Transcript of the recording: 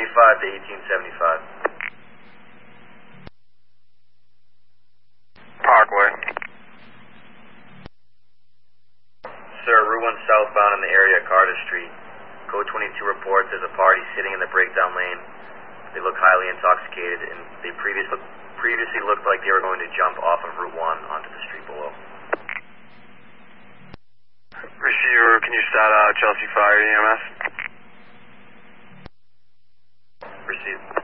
to 1875. Parkway. Sir, Route 1 southbound in the area of Carter Street. Code 22 reports there's a party sitting in the breakdown lane. They look highly intoxicated, and they previously looked like they were going to jump off of Route 1 onto the street below. Receiver, can you start Chelsea Fire EMS? Receive.